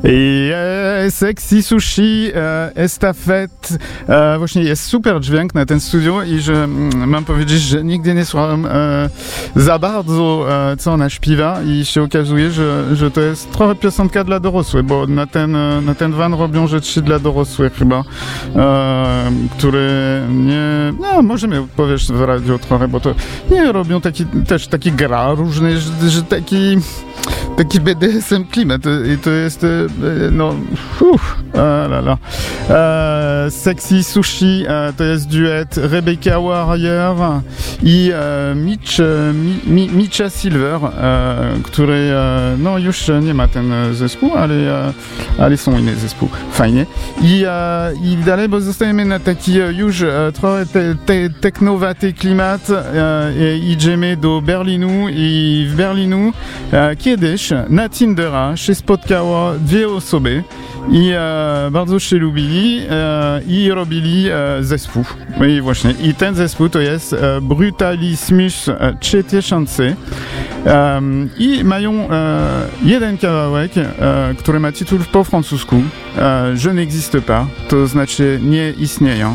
I Sexy Sushi Estafet. Właśnie jest super dźwięk na ten studio i że mam powiedzieć, że nigdy nie słuchałem za bardzo, co ona śpiewa i się okazuje, że to jest trochę piosenka dla dorosłych, bo na ten van robią rzeczy dla dorosłych chyba, które nie... No, może mi powiesz w radio trochę, bo to nie robią taki gra różny, że taki BDSM klimat i to jest Sexy Sushi to jest duet Rebecca Warrior i Micha Silver, który już nie ma ten zespół, ale są inne zespół. Fajnie. I dalej, bo zostajemy na taki już trochę technowaty klimat. Idziemy do Berlinu i w Berlinu kiedyś na Tindera się spotkało dwie osoby i bardzo się lubili i robili zespół. I właśnie, i ten zespół to jest Brutalismus 3000 i mają jeden kawałek, który ma tytuł po francusku Je n'existe pas, to znaczy nie istnieją.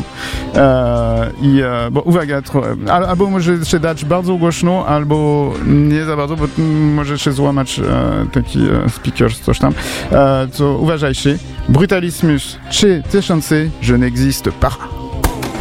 Bo uwaga, albo może się dać bardzo głośno, albo nie za bardzo, bo może się złamać taki speaker, coś tam. To uważajcie. Brutalismus 3000, je n'existe pas.